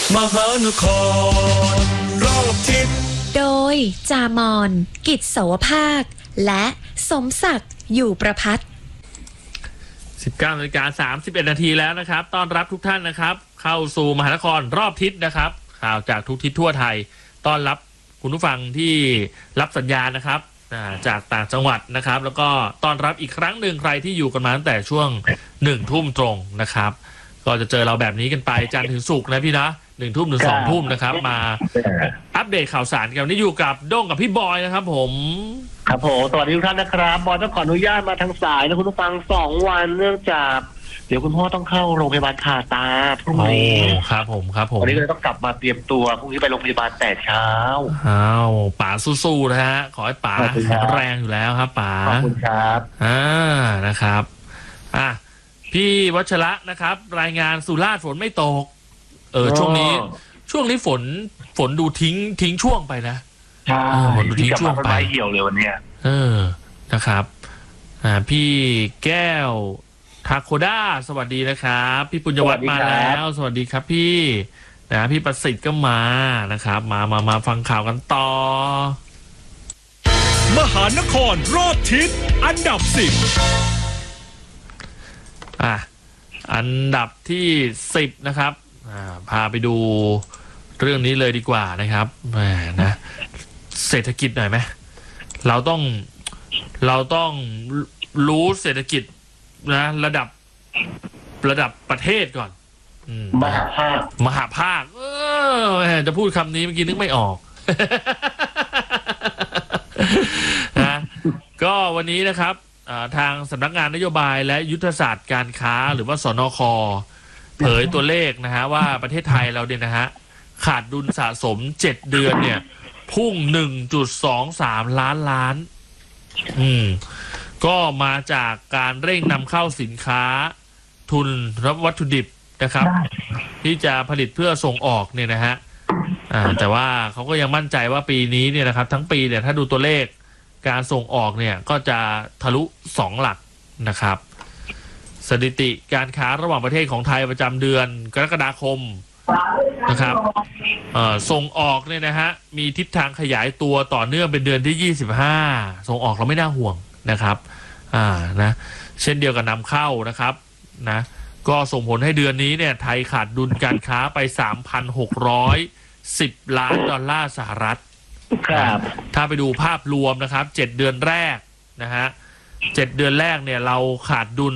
มหานครรอบทิศโดยจามอนกิจโสภาคและสมศักดิ์อยู่ประภัต 19:31 นาทีแล้วนะครับต้อนรับทุกท่านนะครับเข้าสู่มหานครรอบทิศนะครับข่าวจากทุกทิศทั่วไทยต้อนรับคุณผู้ฟังที่รับสัญญาณนะครับจากต่างจังหวัดนะครับแล้วก็ต้อนรับอีกครั้งหนึ่งใครที่อยู่กันมาตั้งแต่ช่วง1 ทุ่มตรงนะครับก็จะเจอเราแบบนี้กันไปจันทร์ถึงศุกร์นะพี่นะ1 ทุ่มถึง2 ทุ่มนะครับมาอัปเดตข่าวสารกันวันนี้อยู่กับโด้งกับพี่บอยนะครับผมครับผมสวัสดีทุกท่านนะครับบอยต้องขออนุญาตมาทางสายนะคุณผู้ฟัง2 วันเนื่องจากเดี๋ยวคุณพ่อต้องเข้าโรงพยาบาลผ่าตาพรุ่งนี้ครับผมวันนี้เลยต้องกลับมาเตรียมตัวพรุ่งนี้ไปโรงพยาบาลแต่เช้าป๋าสู้ๆนะฮะขอให้ป๋าแข็งแรงอยู่แล้วครับป๋าขอบคุณครับนะครับพี่วัชระนะครับรายงานสุราษฎร์ฝนไม่ตกช่วงนี้ฝนดูทิ้งช่วงไปนะใช่ฝนดูทิ้งช่วงไปเหี่ยวเลยวันนี้นะครับพี่แก้วทาโคด้าสวัสดีนะครับพี่ปุญญวัฒน์มาแล้วสวัสดีครับพี่พี่ประสิทธิ์ก็มานะครับมาฟังข่าวกันต่อมหานครรอบทิศอันดับ10 อันดับที่10นะครับพาไปดูเรื่องนี้เลยดีกว่านะครับนะเศรษฐกิจหน่อยไหมเราต้องรู้เศรษฐกิจนะระดับประเทศก่อนมหาภาคจะพูดคำนี้เมื่อกี้นึกไม่ออกนะก็วันนี้นะครับทางสำนักงานนโยบายและยุทธศาสตร์การค้าหรือว่าสนค.เผยตัวเลขนะฮะว่าประเทศไทยเราเนี่ยนะฮะขาดดุลสะสม7 เดือนเนี่ยพุ่ง 1.23 ล้านก็มาจากการเร่งนำเข้าสินค้าทุนและวัตถุดิบนะครับที่จะผลิตเพื่อส่งออกเนี่ยนะฮะแต่ว่าเขาก็ยังมั่นใจว่าปีนี้เนี่ยนะครับทั้งปีเนี่ยถ้าดูตัวเลขการส่งออกเนี่ยก็จะทะลุ2 หลักนะครับสถิติการค้าระหว่างประเทศของไทยประจำเดือนกรกฎาคมนะครับส่งออกเนี่ยนะฮะมีทิศทางขยายตัวต่อเนื่องเป็นเดือนที่25ส่งออกเราไม่น่าห่วงนะครับนะเช่นเดียวกับนำเข้านะครับนะก็ส่งผลให้เดือนนี้เนี่ยไทยขาดดุลการค้าไป 3,610 ล้านดอลลาร์สหรัฐครับถ้าไปดูภาพรวมนะครับ7 เดือนแรกนะฮะ7 เดือนแรกเนี่ยเราขาดดุล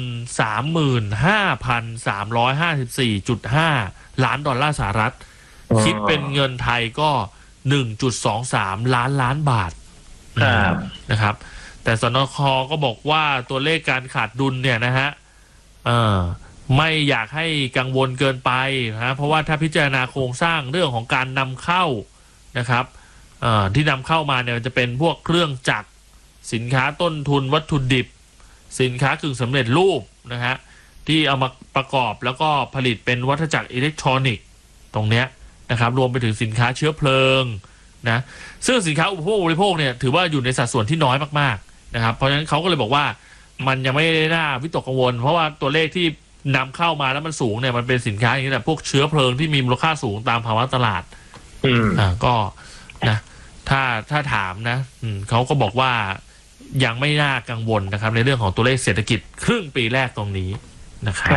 35,354.5 ล้านดอลลาร์สหรัฐคิดเป็นเงินไทยก็ 1.23 ล้านบาทนะครับแต่สนค.ก็บอกว่าตัวเลขการขาดดุลเนี่ยนะฮะไม่อยากให้กังวลเกินไปนะเพราะว่าถ้าพิจารณาโครงสร้างเรื่องของการนำเข้านะครับที่นำเข้ามาเนี่ยจะเป็นพวกเครื่องจักรสินค้าต้นทุนวัตถุดิบสินค้ากึ่งสำเร็จรูปนะฮะที่เอามาประกอบแล้วก็ผลิตเป็นวัฏจักรอิเล็กทรอนิกส์ตรงเนี้ยนะครับรวมไปถึงสินค้าเชื้อเพลิงนะซึ่งสินค้าอุปโภคบริโภคเนี่ยถือว่าอยู่ในสัดส่วนที่น้อยมากๆนะครับเพราะฉะนั้นเขาก็เลยบอกว่ามันยังไม่ได้น่าวิตกกังวลเพราะว่าตัวเลขที่นำเข้ามาแล้วมันสูงเนี่ยมันเป็นสินค้าอย่างนี้แหละพวกเชื้อเพลิงที่มีมูลค่าสูงตามภาวะตลาดก็นะถ้าถามนะเขาก็บอกว่ายังไม่น่ากังวลนะครับในเรื่องของตัวเลขเศรษฐกิจครึ่งปีแรกตรงนี้นะครับ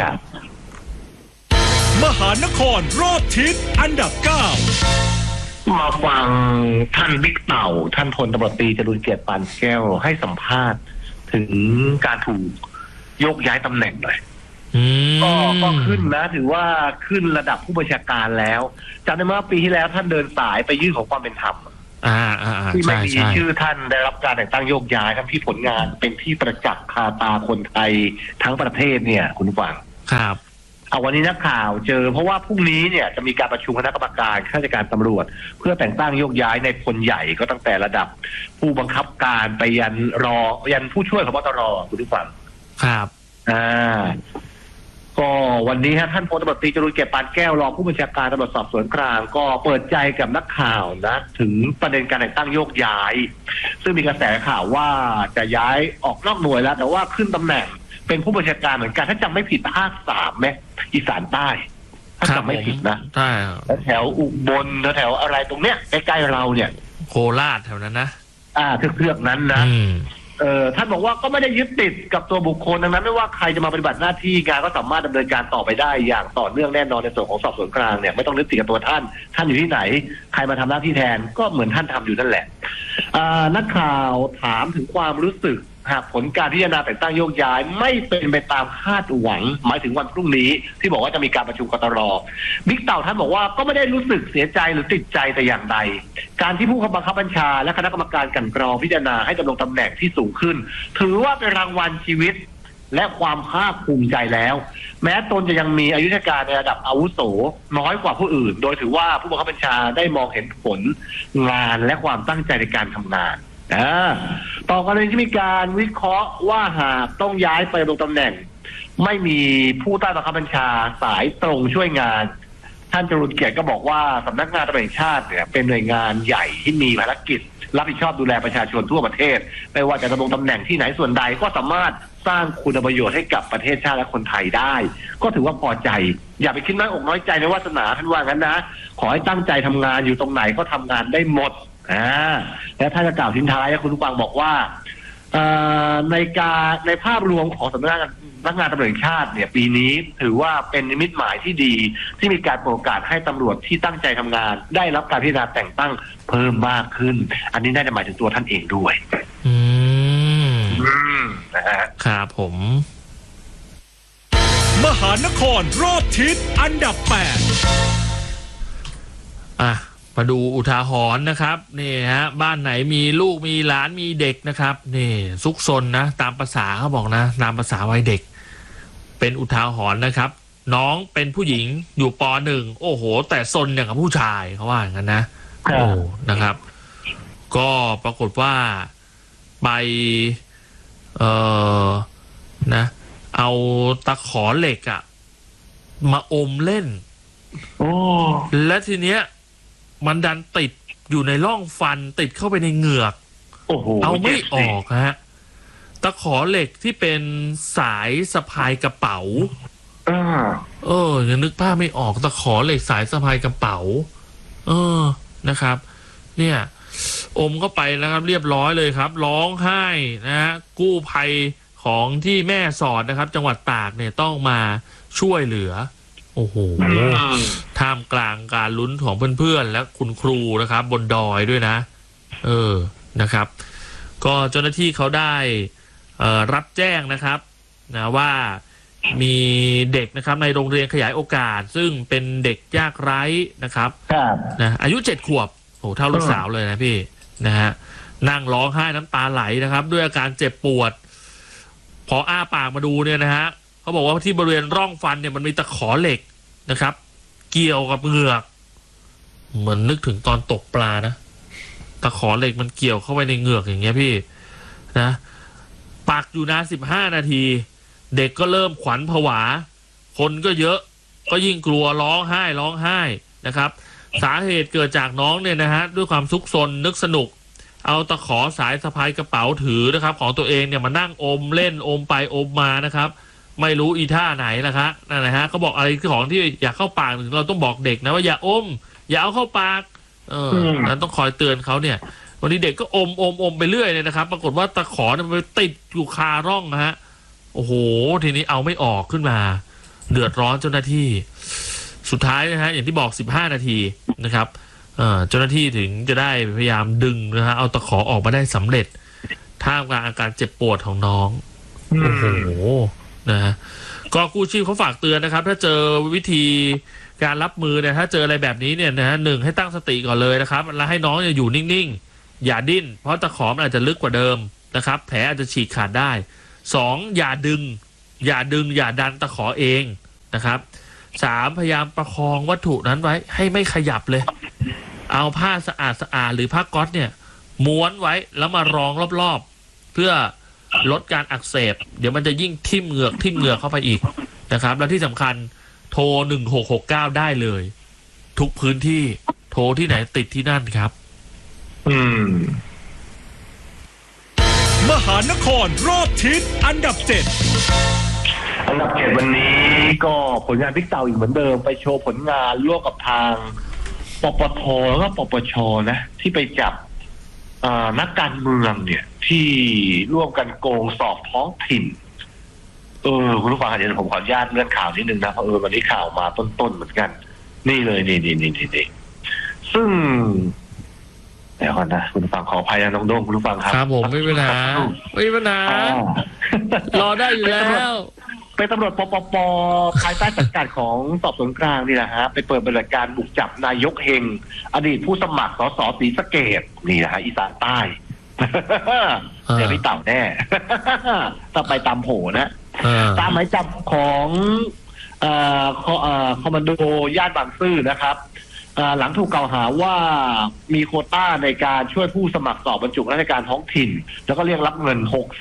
มหานครรอบทิศอันดับ9 มาฟังท่านบิ๊กเต่าท่านพลตำรวจตรีจรูญเกียรติปานแก้วให้สัมภาษณ์ถึงการถูกโยกย้ายตำแหน่งหน่อยก็ขึ้นนะถือว่าขึ้นระดับผู้บัญชาการแล้วจำได้ไหมว่าปีที่แล้วท่านเดินสายไปยื่นขอความเป็นธรรมที่ไม่มีชื่อท่านได้รับการแต่งตั้งโยกย้ายทั้งที่ผลงานเป็นที่ประจักษ์คาตาคนไทยทั้งประเทศเนี่ยคุณฟังครับวันนี้นักข่าวเจอเพราะว่าพรุ่งนี้เนี่ยจะมีการประชุมคณะกรรมการข้าราชการตำรวจเพื่อแต่งตั้งโยกย้ายในพลใหญ่ก็ตั้งแต่ระดับผู้บังคับการไปยันผู้ช่วยผบ.ตร.คุณฟังครับก็วันนี้ท่านพลตำรวจตรีจรูญเกียรติปานแก้วรองผู้บัญชาการตำรวจสอบสวนกลางก็เปิดใจกับนักข่าวนะถึงประเด็นการแต่งตั้งโยกย้ายซึ่งมีกระแสข่าวว่าจะย้ายออกนอกหน่วยแล้วแต่ว่าขึ้นตำแหน่งเป็นผู้บัญชาการเหมือนกันถ้าจำไม่ผิดภาค3ไหมอีสานใต้ถ้าจำไม่ผิดนะใช่แถวอุบลแถวอะไรตรงเนี้ยใกล้ๆเราเนี่ยโคราชแถวนั้นนะเครื่องนั้นนะท่านบอกว่าก็ไม่ได้ยึดติดกับตัวบุคคลดังนั้นไม่ว่าใครจะมาปฏิบัติหน้าที่งานก็สามารถดำเนินการต่อไปได้อย่างต่อเนื่องแน่นอนในส่วนของสอบสวนกลางเนี่ยไม่ต้องยึดติดกับตัวท่านอยู่ที่ไหนใครมาทำหน้าที่แทนก็เหมือนท่านทำอยู่นั่นแหละนักข่าวถามถึงความรู้สึกหากผลการพิจารณาแต่งตั้งโยกย้ายไม่เป็นไปตามคาดหวังหมายถึงวันพรุ่งนี้ที่บอกว่าจะมีการประชุมกตร.บิ๊กเต่าท่านบอกว่าก็ไม่ได้รู้สึกเสียใจหรือติดใจแต่อย่างใดการที่ผู้บังคับบัญชาและคณะกรรมการกลั่นกรองพิจารณาให้ดำรงตำแหน่งที่สูงขึ้นถือว่าเป็นรางวัลชีวิตและความภาคภูมิใจแล้วแม้ตนจะยังมีอายุราชการในระดับอาวุโสน้อยกว่าผู้อื่นโดยถือว่าผู้บังคับบัญชาได้มองเห็นผลงานและความตั้งใจในการทำงานต่อกรณีที่มีการวิเคราะห์ว่าหากต้องย้ายไปดำรงตำแหน่งไม่มีผู้ใต้บังคับบัญชาสายตรงช่วยงานท่านจรุนเกียรติก็บอกว่าสำนักงานตำรวจแห่งชาติเนี่ยเป็นหน่วยงานใหญ่ที่มีภารกิจรับผิดชอบดูแลประชาชนทั่วประเทศไม่ว่าจะดำรงตำแหน่งที่ไหนส่วนใดก็สามารถสร้างคุณประโยชน์ให้กับประเทศชาติและคนไทยได้ก็ถือว่าพอใจอย่าไปคิดน้อยอกน้อยใจในวาสนาท่านว่างั้นนะขอให้ตั้งใจทำงานอยู่ตรงไหนก็ทำงานได้หมดและท่านจะกล่าวทิ้งท้ายคุณผู้ฟังบอกว่าในภาพรวมของสำนักงานตำรวจแห่งชาติเนี่ยปีนี้ถือว่าเป็นนิมิตหมายที่ดีที่มีการเปิดโอกาสให้ตำรวจที่ตั้งใจทำงานได้รับการพิจารณาแต่งตั้งเพิ่มมากขึ้นอันนี้น่าจะหมายถึงตัวท่านเองด้วยนะฮะครับผมมหานครรอบทิศอันดับ 8 มาดูอุทาหรณ์นะครับนี่ฮะบ้านไหนมีลูกมีหลานมีเด็กนะครับนี่ซุกซนนะตามภาษาเขาบอกนะตามภาษาวัยเด็กเป็นอุทาหรณ์นะครับน้องเป็นผู้หญิงอยู่ป.1 โอ้โหแต่ซนอย่างกับผู้ชายเขาว่าอย่างนั้นนะโอ้นะครับก็ปรากฏว่าไปนะเอาตะขอเหล็กมาอมเล่นและทีเนี้ยมันดันติดอยู่ในร่องฟันติดเข้าไปในเหงือกเอาไม่ออกฮะตะขอเหล็กที่เป็นสายสะพายกระเป๋ายังนึกภาพไม่ออกตะขอเหล็กสายสะพายกระเป๋านะครับเนี่ยอมเข้าไปนะครับเรียบร้อยเลยครับร้องไห้นะฮะกู้ภัยของที่แม่สอดนะครับจังหวัดตากเนี่ยต้องมาช่วยเหลือโอ้โหท่ามกลางการลุ้นของเพื่อนๆและคุณครูนะครับบนดอยด้วยนะนะครับก็เจ้าหน้าที่เขาได้รับแจ้งนะครับนะว่ามีเด็กนะครับในโรงเรียนขยายโอกาสซึ่งเป็นเด็กยากไร้นะครับนะอายุ7 ขวบโอ้เท่าลูกสาวเลยนะพี่นะฮะนั่งร้องไห้น้ำตาไหลนะครับด้วยอาการเจ็บปวดพออ้าปากมาดูเนี่ยนะฮะเขาบอกว่าที่บริเวณร่องฟันเนี่ยมันมีตะขอเหล็กนะครับเกี่ยวกับเหงือกเหมือนนึกถึงตอนตกปลานะตะขอเหล็กมันเกี่ยวเข้าไปในเหงือกอย่างเงี้ยพี่นะปักอยู่นาน15 นาทีเด็กก็เริ่มขวัญผวาคนก็เยอะก็ยิ่งกลัวร้องไห้นะครับสาเหตุเกิดจากน้องเนี่ยนะฮะด้วยความซุกซนนึกสนุกเอาตะขอสายสะพายกระเป๋าถือนะครับของตัวเองเนี่ยมานั่งอมเล่นอมไปอมมานะครับไม่รู้อีท่าไหนล่ะครับนั่นนะฮะเขาบอกอะไรของที่อยากเข้าปากถึงเราต้องบอกเด็กนะว่าอย่าอมอย่าเอาเข้าปากนั้นต้องคอยเตือนเขาเนี่ยวันนี้เด็กก็อมไปเรื่อยเลยนะครับปรากฏว่าตะขอเนี่ยมันติดอยู่คาร่องนะฮะโอ้โหทีนี้เอาไม่ออกขึ้นมาเดือดร้อนเจ้าหน้าที่สุดท้ายนะฮะอย่างที่บอก15 นาทีนะครับเจ้าหน้าที่ถึงจะได้พยายามดึงนะฮะเอาตะขอออกมาได้สำเร็จท่ามกลางอาการเจ็บปวดของน้องโอ้โหนะฮะก็กู้ชีพเขาฝากเตือนนะครับถ้าเจอวิธีการรับมือเนี่ยถ้าเจออะไรแบบนี้เนี่ยนะฮะ1ให้ตั้งสติก่อนเลยนะครับแล้วให้น้องอยู่นิ่งๆอย่าดิ้นเพราะตะขอมันอาจจะลึกกว่าเดิมนะครับแผลอาจจะฉีกขาดได้2อย่าดึงอย่าดันตะขอเองนะครับ3พยายามประคองวัตถุนั้นไว้ให้ไม่ขยับเลยเอาผ้าสะอาดหรือผ้าก๊อซเนี่ยม้วนไว้แล้วมารองรอบๆเพื่อลดการอักเสบเดี๋ยวมันจะยิ่งทิ่มเหงือกเข้าไปอีกนะครับแล้วที่สำคัญโทร1669ได้เลยทุกพื้นที่โทรที่ไหนติดที่นั่นครับมหานครรอบทิศอันดับ 7 อันดับ7วันนี้ก็ผลงานบิ๊กเต่าอีกเหมือนเดิมไปโชว์ผลงานร่วมกับทางปปทแล้วก็ปปชนะที่ไปจับนักการเมืองเนี่ยที่ร่วมกันโกงสอบท้องถิ่นคุณผู้ฟังเดี๋ยวผมขออนุญาตเลื่อนข่าวนิดนึงนะเพราะวันนี้ข่าวมาต้นๆเหมือนกันนี่เลยนี่ซึ่งเดี๋ยวก่อนนะคุณผู้ฟังขออภัยนะน้องโด่งคุณผู้ฟังครับครับผมไม่เป็นไรรอได้อยู่แล้วเป็นตำรวจปปปภายใต้สังกัดของสอบสวนกลางนี่แหละฮะไปเปิดปฏิบัติการบุกจับนายกเฮงอดีตผู้สมัครสสศรีสะเกษนี่นะฮะอีสานใต้เดี๋ยวพี่เต่าแน่ถ้าไปตามโผนะตามหมายจับของคอมมานโดย่านบางซื่อนะครับหลังถูกกล่าวหาว่ามีโควต้าในการช่วยผู้สมัครสอบบรรจุราชการท้องถิ่นแล้วก็เรียกรับเงิน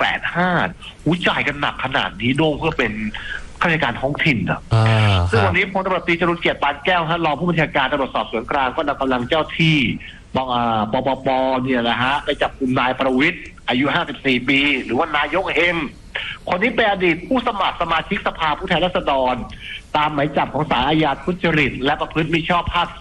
650,000 จ่ายกันหนักขนาดนี้โด่งเพื่อเป็นข้าราชการท้องถิ่นอ่ะซึ่งวันนี้พลตำรวจตรีจรุลเกียรติปานแก้วรองผู้บัญชาการตำรวจสอบสวนกลางก็นำกำลังเจ้าที่ปปปเนี่ยนะฮะไปจับกุมนายประวิตรอายุ54 ปีหรือว่านายกเฮงคนนี้เป็นอดีตผู้สมัครสมาชิกสภาผู้แทนราษฎรตามหมายจับของศาลอาญาทุจริตและประพฤติมิชอบภาค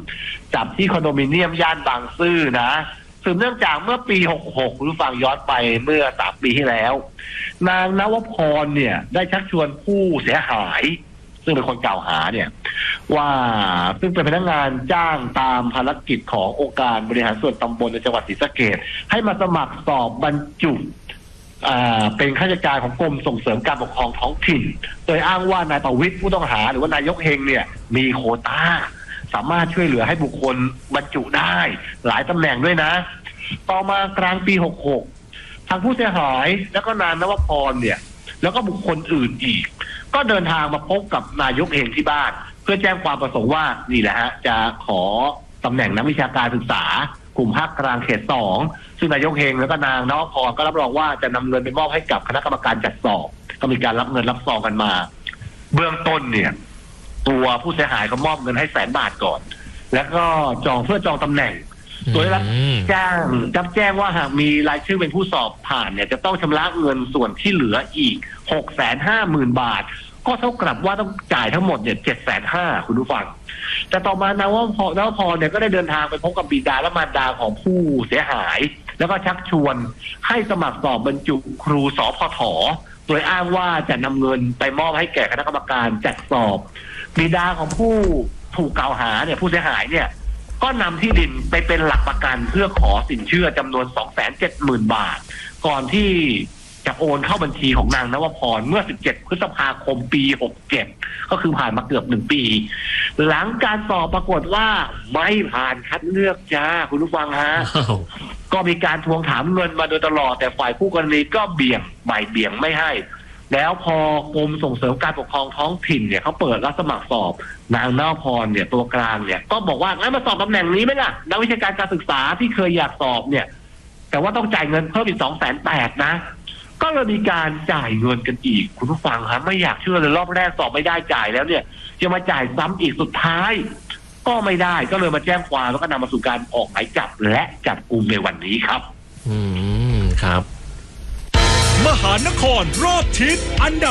3จับที่คอนโดมิเนียมย่านบางซื่อนะสืบเนื่องจากเมื่อปี66คุณผู้ฟังย้อนไปเมื่อ3 ปีที่แล้วนางนวพรเนี่ยได้ชักชวนผู้เสียหายซึ่งเป็นคนกล่าวหาเนี่ยว่าซึ่งเป็นพนักงานจ้างตามภารกิจขององค์การบริหารส่วนตำบลในจังหวัดศรีสะเกษให้มาสมัครสอบบรรจุเป็นข้าราชการของกรมส่งเสริมการปกครองท้องถิ่นโดยอ้างว่านายประวิตรผู้ต้องหาหรือว่านายกเฮงเนี่ยมีโควต้าสามารถช่วยเหลือให้บุคคลบรรจุได้หลายตำแหน่งด้วยนะต่อมากลางปี66ทางผู้เสียหายแล้วก็นางนวพรเนี่ยแล้วก็บุคคลอื่นอีกก็เดินทางมาพบกับนายกเฮงที่บ้านเพื่อแจ้งความประสงค์ว่านี่แหละฮะจะขอตำแหน่งนักวิชาการศึกษากลุ่มภาคกลางเขต 2ซึ่งนายกเฮงแล้วก็นางนวพรก็รับรองว่าจะนำเงินไปมอบให้กับคณะกรรมการจัดสอบก็มีการรับเงินรับซองกันมาเบื้องต้นเนี่ยตัวผู้เสียหายก็มอบเงินให้100,000 บาทก่อนแล้วก็จองตำแหน่งโดยรับแจ้งว่าหากมีรายชื่อเป็นผู้สอบผ่านเนี่ยจะต้องชำระเงินส่วนที่เหลืออีก 650,000 บาทก็เท่ากับว่าต้องจ่ายทั้งหมดเนี่ย 750,000 คุณผู้ฟังแต่ต่อมานาวพรเนี่ยก็ได้เดินทางไปพบกับบิดาและมารดาของผู้เสียหายแล้วก็ชักชวนให้สมัครสอบบรรจุครูสพทโดยอ้างว่าจะนำเงินไปมอบให้แก่คณะกรรมการจัดสอบบิดาของผู้ถูกกล่าวหาเนี่ยผู้เสียหายเนี่ยก็นำที่ดินไปเป็นหลักประกันเพื่อขอสินเชื่อจำนวน 270,000 บาทก่อนที่จะโอนเข้าบัญชีของนางนวพรเมื่อ17 พฤษภาคมปี67ก็คือผ่านมาเกือบ1 ปีหลังการสอบปรากฏว่าไม่ผ่านคัดเลือกจ้าคุณผู้ฟังฮะ ก็มีการทวงถามเงินมาโดยตลอดแต่ฝ่ายผู้กรณีก็เบี่ยงไม่ให้แล้วพอกรมส่งเสริมการปกครองท้องถิ่นเนี่ยเขาเปิดรับสมัครสอบนางนวพรเนี่ยตัวกลางเนี่ยก็บอกว่างั้นมาสอบตำแหน่งนี้ไหมล่ะนักวิชาการการศึกษาที่เคยอยากสอบเนี่ยแต่ว่าต้องจ่ายเงินเพิ่มอีก 280,000 นะก็เลยมีการจ่ายเงินกันอีกคุณผู้ฟังครับไม่อยากเชื่อเลยรอบแรกสอบไม่ได้จ่ายแล้วเนี่ยจะมาจ่ายซ้ำอีกสุดท้ายก็ไม่ได้ก็เลยมาแจ้งความแล้วก็นำมาสู่การออกหมายจับและจับกุมในวันนี้ครับครับมหานครรอบทิศอันดับ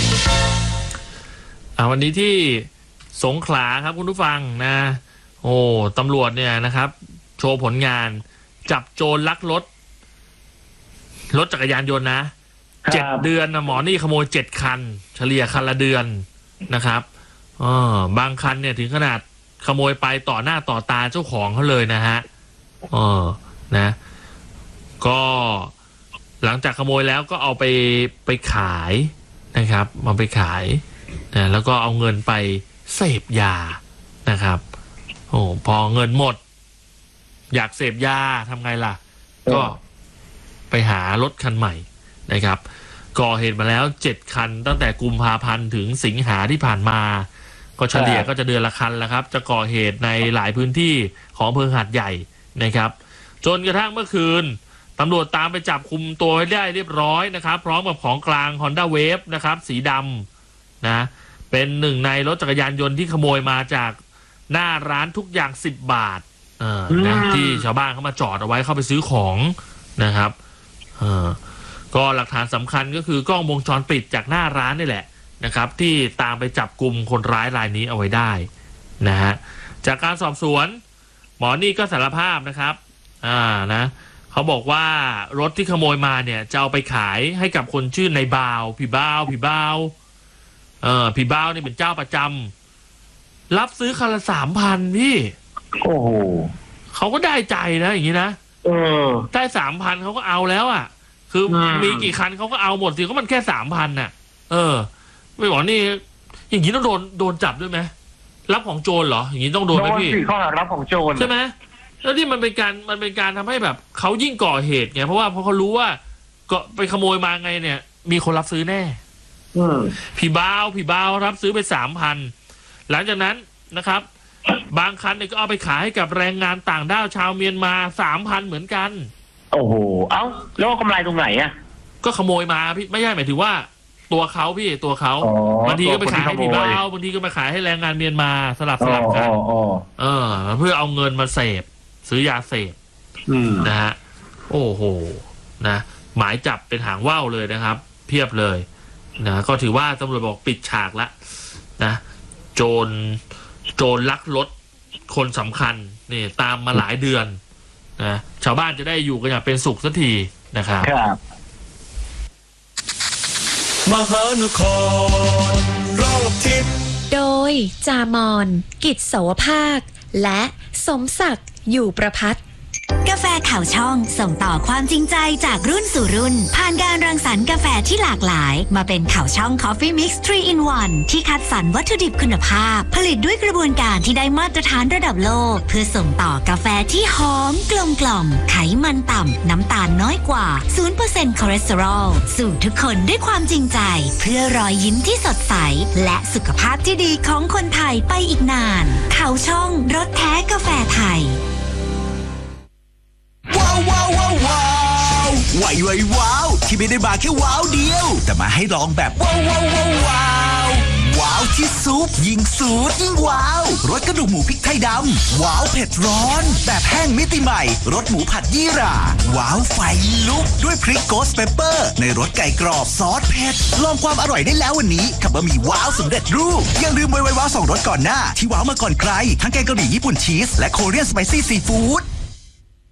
6 วันนี้ที่สงขลาครับคุณผู้ฟังนะโอ้ตำรวจเนี่ยนะครับโชว์ผลงานจับโจรลักรถจักรยานยนต์นะ7 เดือนนะหมอนี่ขโมย7 คันเฉลี่ยคันละเดือนนะครับบางคันเนี่ยถึงขนาดขโมยไปต่อหน้าต่อตาเจ้าของเขาเลยนะฮะนะก็หลังจากขโมยแล้วก็เอาไปขายนะครับมาไปขายนะแล้วก็เอาเงินไปเสพยานะครับพอเงินหมดอยากเสพยาทำไงล่ะก็ไปหารถคันใหม่นะครับก่อเหตุมาแล้ว7 คันตั้งแต่กุมภาพันธ์ถึงสิงหาที่ผ่านมาก็เฉลี่ยก็จะเดือนละคันแล้วครับจะก่อเหตุในหลายพื้นที่ของอำเภอหาดใหญ่นะครับจนกระทั่งเมื่อคืนตำรวจตามไปจับคุมตัวไว้ได้เรียบร้อยนะครับพร้อมกับของกลาง Honda Wave นะครับสีดำนะเป็นหนึ่งในรถจักรยานยนต์ที่ขโมยมาจากหน้าร้านทุกอย่าง10 บาทนะที่ชาวบ้านเขามาจอดเอาไว้เข้าไปซื้อของนะครับก็หลักฐานสำคัญก็คือกล้องวงจรปิดจากหน้าร้านนี่แหละนะครับ ที่ตามไปจับกลุ่มคนร้ายรายนี้เอาไว้ได้นะฮะจากการสอบสวนหมอนี่ก็สารภาพนะครับนะเขาบอกว่ารถที่ขโมยมาเนี่ยจะเอาไปขายให้กับคนชื่อนายบ่าวพี่บ่าวพี่บ่าวนี่เป็นเจ้าประจำรับซื้อคันละ 3,000 พี่โอ้โหเขาก็ได้ใจนะอย่างนี้นะได้ 3,000 เขาก็เอาแล้วอ่ะคือมีกี่คันเขาก็เอาหมดสิก็มันแค่ 3,000 น่ะไม่บอกนี่อย่างนี้ต้องโดนจับด้วยไหมรับของโจรเหรออย่างนี้ต้องโดนไหมพี่ข้อหารับของโจรใช่ไหมแล้วที่มันเป็นการทำให้แบบเขายิ่งก่อเหตุไงเพราะเขารู้ว่าก็ไปขโมยมาไงเนี่ยมีคนรับซื้อแน่พี่บ่าวรับซื้อไป 3,000 หลังจากนั้นนะครับบางคันเนี่ยก็เอาไปขายให้กับแรงงานต่างด้าวชาวเมียนมา 3,000 เหมือนกันโอ้โหเอ้าแล้วกำไรตรงไหนอ่ะก็ขโมยมาพี่ไม่ใช่หมายถึงว่าตัวเขาบางทีก็ไปขายให้พี่บ่าวบางทีก็ไปขายให้แรงงานเมียนมาสลับกันเพื่อเอาเงินมาเสพซื้อยาเสพนะฮะโอ้โหนะหมายจับเป็นหางว่าวเลยนะครับเพียบเลยนะก็ถือว่าตำรวจบอกปิดฉากแล้วนะโจรลักรถคนสำคัญนี่ตามมาหลายเดือนนะชาวบ้านจะได้อยู่กันอย่างเป็นสุขสักทีนะครับมหานครรอบทิศโดยจามอนกิจโสภาคและสมศักดิ์อยู่ประภัตรกาแฟข่าวช่องส่งต่อความจริงใจจากรุ่นสู่รุ่นผ่านการรังสรรค์กาแฟที่หลากหลายมาเป็นข่าวช่อง Coffee Mix 3 in 1 ที่คัดสรรวัตถุดิบคุณภาพผลิตด้วยกระบวนการที่ได้มาตรฐานระดับโลกเพื่อส่งต่อกาแฟที่หอมกลมกล่อมไขมันต่ำน้ำตาลน้อยกว่า 0% คอเลสเตอรอลสู่ทุกคนด้วยความจริงใจเพื่อรอยยิ้มที่สดใสและสุขภาพที่ดีของคนไทยไปอีกนานข่าวช่องรสแท้กาแฟไทยว้าวที่ไม่ได้มาแค่ว้าวเดียวแต่มาให้ลองแบบว้าวที่ซุปยิ่งสูตรยิ่งว้าวรสกระดูกหมูพริกไทยดำว้าวเผ็ดร้อนแบบแห้งมิติใหม่รสหมูผัดยี่หร่าว้าวไฟลุกด้วยพริกโกสเปปเปอร์ในรสไก่กรอบซอสเผ็ดลองความอร่อยได้แล้ววันนี้กับบะหมี่ว้าวสำเร็จรูปยังลืมว้าว2รสก่อนหน้าที่ว้าวมาก่อนใครทั้งแกงกะหรี่ญี่ปุ่นชีสและโคเรียนสไปซี่ซีฟู้ด